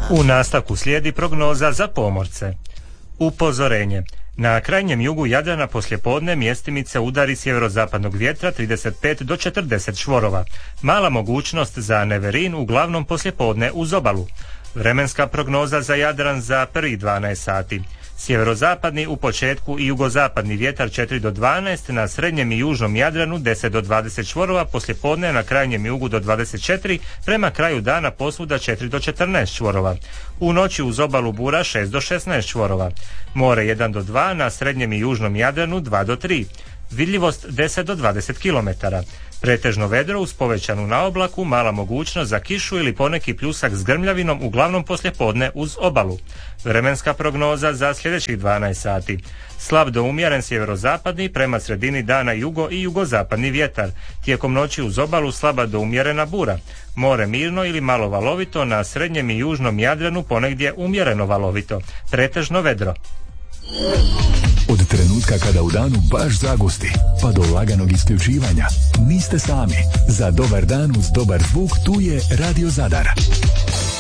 U nastavku slijedi prognoza za pomorce. Upozorenje. Na krajnjem jugu Jadrana poslijepodne mjestimice udari sjeverozapadnog vjetra 35 do 40 čvorova. Mala mogućnost za neverin, uglavnom poslijepodne uz obalu. Vremenska prognoza za Jadran za prvih 12 sati. Sjeverozapadni u početku i jugozapadni vjetar 4 do 12, na srednjem i južnom Jadranu 10 do 20 čvorova, poslijepodne na krajnjem jugu do 24, prema kraju dana posvuda 4 do 14 čvorova. U noći uz obalu bura 6 do 16 čvorova. More 1 do 2, na srednjem i južnom Jadranu 2 do 3. Vidljivost 10 do 20 km. Pretežno vedro uz povećanu naoblaku, mala mogućnost za kišu ili poneki pljusak s grmljavinom, uglavnom poslijepodne uz obalu. Vremenska prognoza za sljedećih 12 sati. Slab do umjeren sjeverozapadni, prema sredini dana jugo i jugozapadni vjetar. Tijekom noći uz obalu slaba do umjerena bura. More mirno ili malo valovito, na srednjem i južnom Jadranu ponegdje umjereno valovito. Pretežno vedro. Od trenutka kada u danu baš zagusti, pa do laganog isključivanja, niste sami. Za dobar dan uz dobar zvuk tu je Radio Zadar.